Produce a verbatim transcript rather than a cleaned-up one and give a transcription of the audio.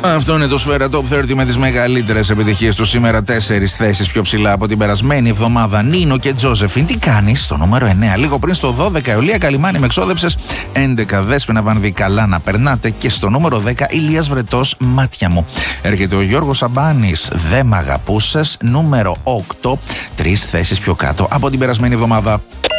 Αυτό είναι το Σφαίρα Top τριάντα με τις μεγαλύτερες επιτυχίες του σήμερα. Τέσσερις θέσεις πιο ψηλά από την περασμένη εβδομάδα. Νίνο και Τζόζεφιν, τι κάνεις, στο νούμερο εννέα. Λίγο πριν στο δώδεκα, Εωλία Καλιμάνη με εξόδεψες. έντεκα, Δέσποινα Βανδύ, καλά να περνάτε. Και στο νούμερο δέκα, Ηλίας Βρετός, μάτια μου. Έρχεται ο Γιώργος Σαμπάνης, δεν μ' αγαπούσες. Νούμερο οκτώ, τρεις θέσεις πιο κάτω από την περασμένη εβδομάδα.